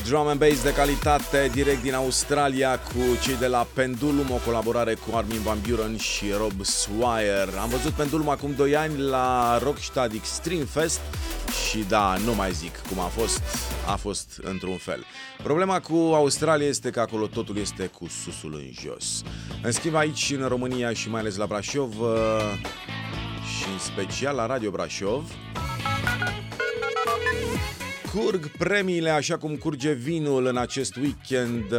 drum and bass de calitate direct din Australia cu cei de la Pendulum, o colaborare cu Armin van Buuren și Rob Swire. Am văzut Pendulum acum 2 ani la Rockstad Extreme Fest și da, nu mai zic cum a fost într-un fel. Problema cu Australia este că acolo totul este cu susul în jos. În schimb aici în România și mai ales la Brașov și în special la Radio Brașov curg premiile așa cum curge vinul în acest weekend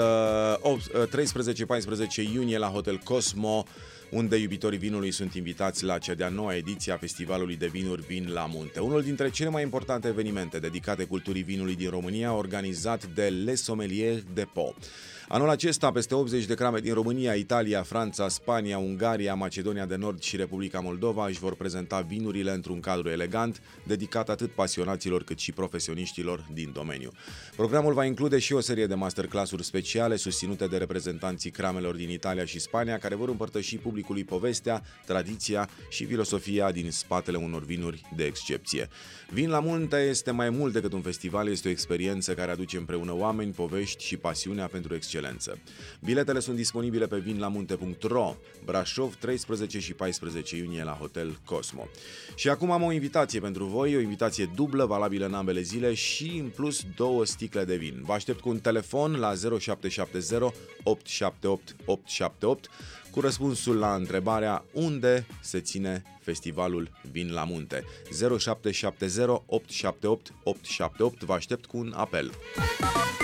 13-14 iunie la Hotel Cosmo, unde iubitorii vinului sunt invitați la cea de-a 9-a ediție a Festivalului de Vinuri Vin la Munte. Unul dintre cele mai importante evenimente dedicate culturii vinului din România, organizat de Les Sommeliers de Pau. Anul acesta, peste 80 de crame din România, Italia, Franța, Spania, Ungaria, Macedonia de Nord și Republica Moldova își vor prezenta vinurile într-un cadru elegant, dedicat atât pasionaților cât și profesioniștilor din domeniu. Programul va include și o serie de masterclass-uri speciale susținute de reprezentanții cramelor din Italia și Spania, care vor împărtăși publicului povestea, tradiția și filosofia din spatele unor vinuri de excepție. Vin la Munte este mai mult decât un festival, este o experiență care aduce împreună oameni, povești și pasiunea pentru excelență. Biletele sunt disponibile pe vinlamunte.ro, Brașov, 13 și 14 iunie la Hotel Cosmo. Și acum am o invitație pentru voi, o invitație dublă, valabilă în ambele zile și în plus 2 sticle de vin. Vă aștept cu un telefon la 0770 878 878 cu răspunsul la întrebarea unde se ține festivalul Vin la Munte. 0770 878 878. Vă aștept cu un apel.